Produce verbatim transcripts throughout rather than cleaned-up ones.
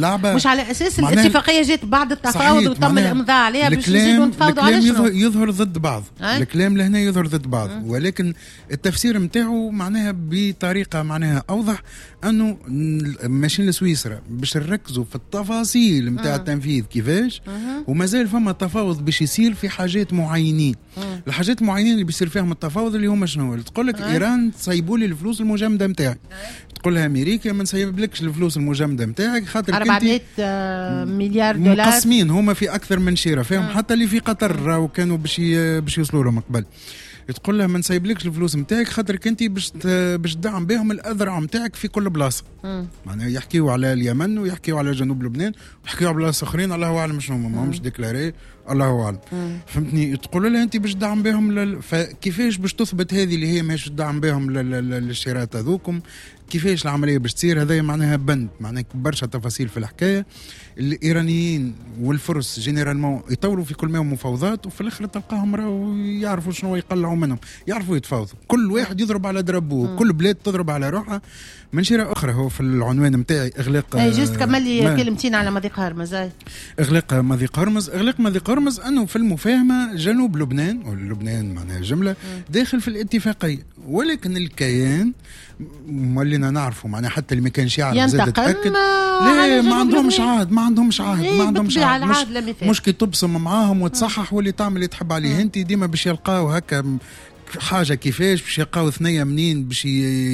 لعبه مش على اساس الاتفاقيه جات بعد التفاوض وتم الامضاء عليها باش يزيدوا نتفاوضوا على شنو. يظهر ضد بعض أه؟ الكلام لهنا يظهر ضد بعض أه؟ ولكن التفسير نتاعو معناها بطريقه معناها اوضح انه ماشيين لسويسرا باش نركزوا في التفاصيل نتاع أه؟ التنفيذ كيفاش أه؟ ومازال فما تفاوض باش يصير في حاجات معينين. أه؟ الحاجات المعينين اللي بيصير فيهم التفاوض اللي هما شنو؟ تقول لك أه؟ ايران تصيبوا لي الفلوس المجمده نتاعي. أه؟ تقول لها امريكا ما نسيبلكش الفلوس المجمده نتاعك خاطر أربعمائة مليار دولار مقسمين هما في اكثر من شيره فيهم أه. حتى اللي في قطر راهو كانوا باش باش يوصلوا لهم قبل. تقول لها ما نسيبلكش الفلوس نتاعك خاطرك انت باش باش تدعم بهم الاذرع نتاعك في كل بلاصه. معناها يحكيوا على اليمن ويحكيوا على جنوب لبنان ويحكيوا على بلاصه اخرين الله اعلم شنو هما ماهمش ديكلاري الله اعلم. فهمتني؟ تقول لها انت باش تدعم بهم لل... فكيفاش باش تثبت هذه اللي هي ماهيش تدعم بهم للشيرات هذوكم؟ كيفاش العمليه باش تصير؟ هذا معناها بند معناها برشا تفاصيل في الحكايه. الايرانيين والفرس جينيرالمون يطوروا في كل ما مفاوضات وفي الاخر تلقاهم راهو يعرفوا شنو يقلعوا منهم، يعرفوا يتفاوضوا، كل واحد يضرب على دربه، كل بلاد تضرب على روحها. من شيره اخرى هو في العنوان نتاعي اغلاق اي جست كمل لي كلمتين على مضيق هرمز. اغلاق مضيق هرمز اغلاق مضيق هرمز انه في المفاهمه جنوب لبنان ولبنان معناها جمله داخل في الاتفاقيه، ولكن الكيان مولينا نعرفوا معناها حتى اللي ما كانش يعرف زاد تاكد لا ما عندهمش عهد ما عندهمش عهد ما عندهمش عهد مش, مش كي تبصم معاهم وتصحح واللي تعمل اللي تحب عليه انت ديما باش يلقاو هكا حاجة كيفاش باش يلقاو ثنية منين باش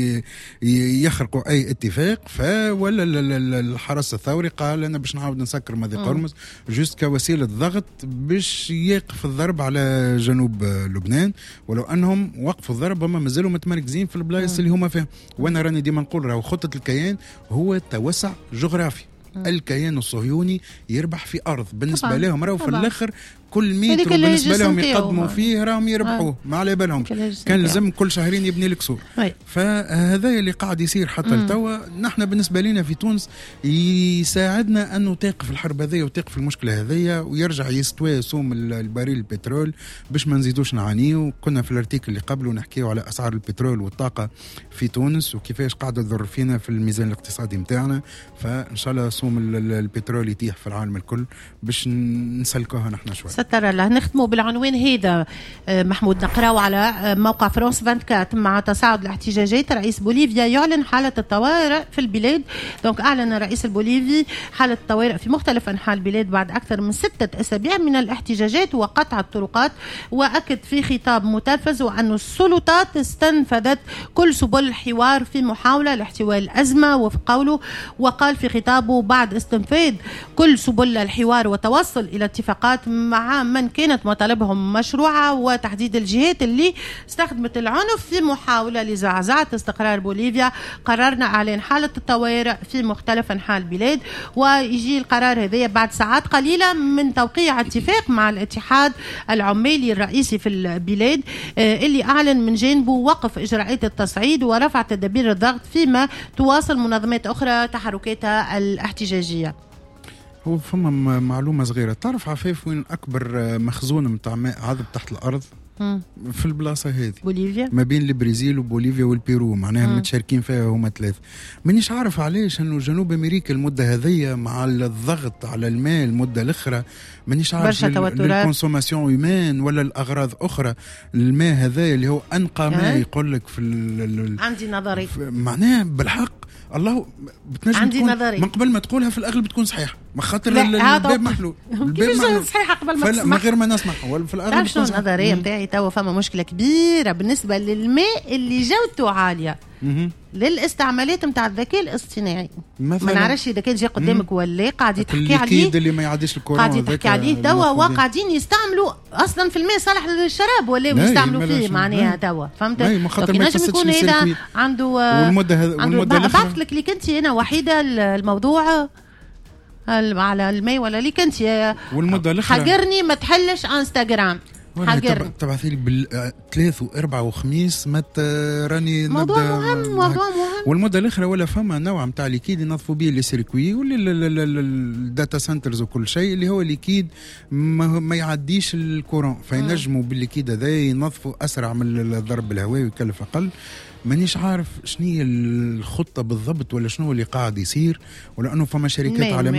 يخرقوا أي اتفاق. فولا الحرس الثوري قال أنا باش نعاود نسكر مضيق هرمز جوست كوسيلة ضغط باش يقف الضرب على جنوب لبنان، ولو أنهم وقفوا الضرب هم مازالوا متمركزين في البلايص اللي هما فيها. وأنا راني ديما نقول راهو خطة الكيان هو توسع جغرافي. الكيان الصهيوني يربح في أرض بالنسبة لهم راهو في الآخر كل متر بالنسبة لهم يقدموا فيه راهم يربحوه ما على بالهم كان لازم كل شهرين يبني الكسور. فهذا اللي قاعد يصير حتى التوا. نحن بالنسبة لنا في تونس يساعدنا أنه تقف الحرب هذه وتقف المشكلة هذه ويرجع يستوى سوم الباريل البترول باش ما نزيدوش نعانيه. كنا في الارتيكل اللي قبله نحكيه على أسعار البترول والطاقة في تونس وكيفاش قاعدة تضر فينا في الميزان الاقتصادي متاعنا. فإن شاء الله سوم البترول يتيح في العالم الكل باش نسلكوها نحن شوي. سترى الله. نختموا بالعنوان هذا محمود نقراو على موقع فرانس أربعة وعشرين مع تصاعد الاحتجاجات رئيس بوليفيا يعلن حالة الطوارئ في البلاد. دونك أعلن الرئيس البوليفي حالة الطوارئ في مختلف أنحاء البلاد بعد أكثر من ستة أسابيع من الاحتجاجات وقطع الطرقات. وأكد في خطاب متلفز وأن السلطات استنفذت كل سبل الحوار في محاولة لاحتواء الأزمة وفق قوله. وقال في خطابه بعد استنفاذ كل سبل الحوار وتوصل إلى اتفاقات مع من كانت مطالبهم مشروعة وتحديد الجهات اللي استخدمت العنف في محاولة لزعزعة استقرار بوليفيا قررنا إعلان حالة الطوارئ في مختلف أنحاء البلاد. ويجي القرار هذا بعد ساعات قليلة من توقيع اتفاق مع الاتحاد العمالي الرئيسي في البلاد اللي أعلن من جانبه وقف إجراءات التصعيد ورفع تدابير الضغط فيما تواصل منظمات أخرى تحركاتها الاحتجاجية. هو فما معلومة صغيرة، تعرف عفاف وين أكبر مخزون متاع ماء عذب تحت الأرض؟ مم. في البلاصة هذه بوليفيا ما بين البرازيل وبوليفيا والبيرو معناها مم. متشاركين فيها هما ثلاثة. مانيش عارف علاش انه جنوب امريكا المدة هذية مع الضغط على الماء المدة الاخرى مانيش عارف الكونسوماسيون يومان ولا الاغراض اخرى. الماء هذا اللي هو انقى ماء يقول لك في ال عندي نظري معناها بالحق الله بتنجم عندي تكون نظري. من قبل ما تقولها في الاغلب بتكون صحيحه ما خاطر الباب محلول. الباب محلول صحيحه قبل ما تسمع من غير ما نسمع ولا في الاغلب بتكون صحيحه. النظريه نتاعي توا فما مشكله كبيره بالنسبه للماء اللي جودته عاليه للاستعمالات نتاع الذكاء الاصطناعي. ما نعرفش اذا كان جا قدامك ولا قاعد تحكي عليه اللي ما يعديش الكورون قاعد تحكي عليه توا وقاعدين يستعملوا اصلا في الماء صالح للشراب ولا يستعملوا فيه معناها توا فهمت. نجم يكون هذا عنده والمده والمده بعث لك اللي كنت انا وحيده الموضوع على الماء ولا اللي كنت والمده الاخرى حقرني ما تحلش انستغرام حقرني تبعثي لي بالثلاث واربع وخميس ما راني موضوع مهم موضوع مهم. والمده الاخرى ولا فما نوع نتاع ليكيد ينظفوا به لي سيركوي ولا الداتا سنترز وكل شيء اللي هو ليكيد ما, ما يعديش الكورون فينجموا بالليكيد هذا ينظفوا اسرع من الضرب الهوائي ويكلف اقل. مانيش عارف شنو هي الخطه بالضبط ولا شنو اللي قاعد يصير ولا انه فما شركات عالميه